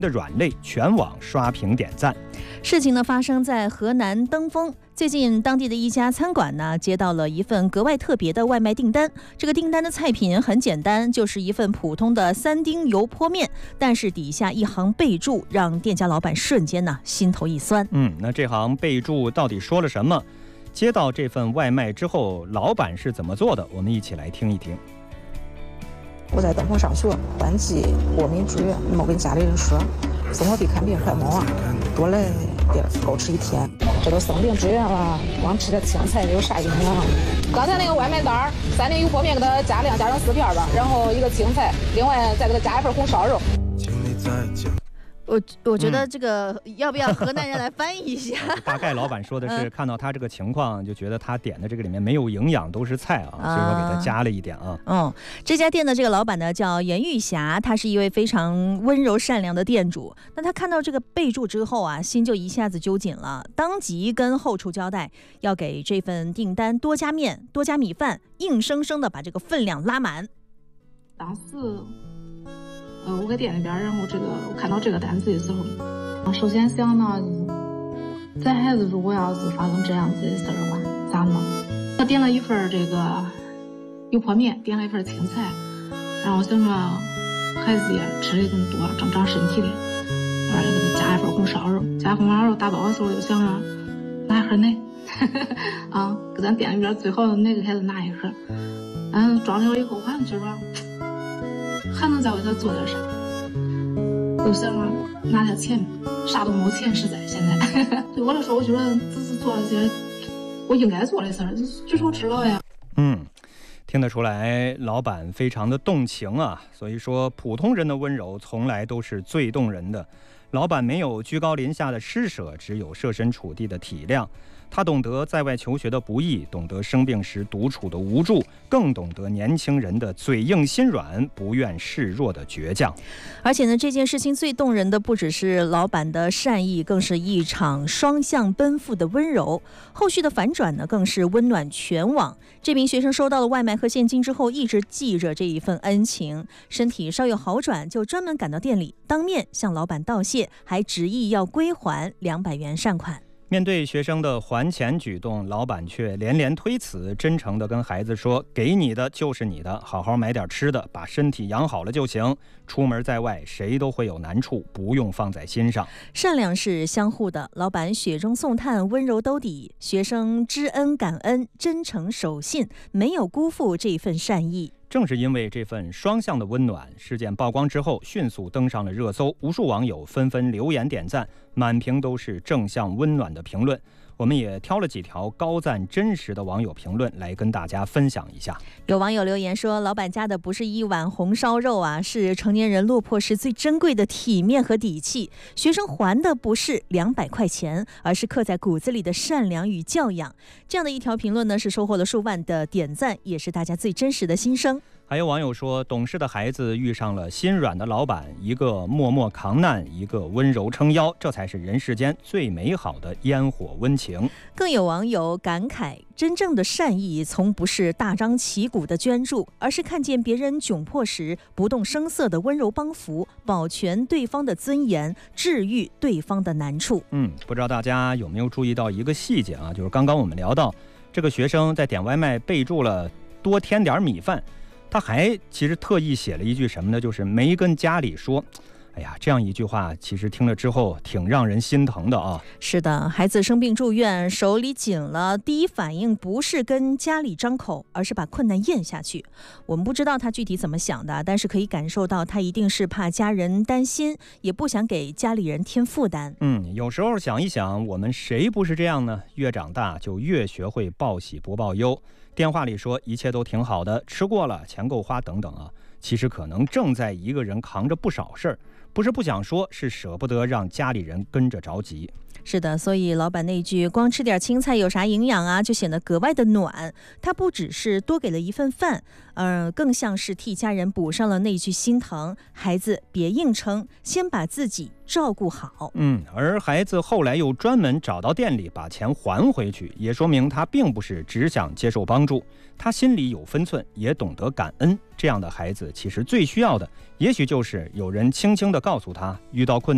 的软肋全网刷屏点赞。 事情呢发生在河南登封。最近当地的一家餐馆呢接到了一份格外特别的外卖订单，这个订单的菜品很简单，就是一份普通的3丁油泼面，但是底下一行备注让店家老板瞬间呢心头一酸。 那这行备注到底说了什么？接到这份外卖之后，老板是怎么做的？我们一起来听一听。 我在登封上学，班级过敏住院，没跟家里人说，生活费看病快没了，多来点够吃一天。这都生病住院了，光吃点青菜有啥影响？刚才那个外卖单，3丁油泼面给它加量，加成4片吧，然后一个青菜，另外再给它加一份红烧肉。 我觉得这个要不要河南人来翻译一下？ 大概老板说的是看到他这个情况，就觉得他点的这个里面没有营养，都是菜啊，所以说给他加了一点啊。 这家店的这个老板呢叫严玉霞，他是一位非常温柔善良的店主。那他看到这个备注之后啊，心就一下子揪紧了，当即跟后厨交代，要给这份订单多加面、多加米饭，硬生生的把这个分量拉满。 当时我给店里边，然后我看到这个单子的时候，首先想呢，咱孩子如果要是发生这样子的事儿的话，咋弄？我点了一份这个油泼面，点了一份青菜，然后想说孩子也吃的更多，正长身体的，完了给他加一份红烧肉，加红烧肉打包的时候就想着拿一盒奶，给咱店里边最好的哪个孩子拿一盒，装了以后，我就说。还能在为他做点啥？我想着拿点钱，啥都没有钱，实在现在对我来说，我觉得只是做了些我应该做的事儿，举手之劳呀。 听得出来，老板非常的动情啊。所以说，普通人的温柔从来都是最动人的。老板没有居高临下的施舍，只有设身处地的体谅。他懂得在外求学的不易，懂得生病时独处的无助，更懂得年轻人的嘴硬心软、不愿示弱的倔强。 而且呢，这件事情最动人的不只是老板的善意，更是一场双向奔赴的温柔。后续的反转呢，更是温暖全网。这名学生收到了外卖和现金之后，一直记着这一份恩情，身体稍有好转，就专门赶到店里，当面向老板道谢，还执意要归还200元善款。 面对学生的还钱举动，老板却连连推辞，真诚地跟孩子说：“给你的就是你的，好好买点吃的，把身体养好了就行。出门在外，谁都会有难处，不用放在心上。” 善良是相互的，老板雪中送炭，温柔兜底；学生知恩感恩，真诚守信，没有辜负这份善意。 正是因为这份双向的温暖，事件曝光之后迅速登上了热搜，无数网友纷纷留言点赞，满屏都是正向温暖的评论。我们也挑了几条高赞真实的网友评论来跟大家分享一下。 有网友留言说，老板家的不是一碗红烧肉啊，是成年人落魄时最珍贵的体面和底气。学生还的不是200块钱，而是刻在骨子里的善良与教养。这样的一条评论呢，是收获了数万的点赞，也是大家最真实的心声。 还有网友说，懂事的孩子遇上了心软的老板，一个默默扛难，一个温柔撑腰，这才是人世间最美好的烟火温情。 更有网友感慨，真正的善意从不是大张旗鼓的捐助，而是看见别人窘迫时不动声色的温柔帮扶，保全对方的尊严，治愈对方的难处。 不知道大家有没有注意到一个细节啊，就是刚刚我们聊到这个学生在点外卖备注了多添点米饭，他还其实特意写了一句什么呢？就是没跟家里说。哎呀，这样一句话其实听了之后挺让人心疼的啊。 是的，孩子生病住院，手里紧了，第一反应不是跟家里张口，而是把困难咽下去。我们不知道他具体怎么想的，但是可以感受到他一定是怕家人担心，也不想给家里人添负担。 有时候想一想，我们谁不是这样呢？越长大就越学会报喜不报忧。电话里说一切都挺好的，吃过了，钱够花等等啊，其实可能正在一个人扛着不少事儿，不是不想说，是舍不得让家里人跟着着急。 是的，所以老板那句光吃点青菜有啥营养啊，就显得格外的暖。他不只是多给了一份饭，更像是替家人补上了那句心疼。孩子别硬撑，先把自己照顾好。 而孩子后来又专门找到店里把钱还回去，也说明他并不是只想接受帮助，他心里有分寸，也懂得感恩。这样的孩子其实最需要的，也许就是有人轻轻地告诉他，遇到困难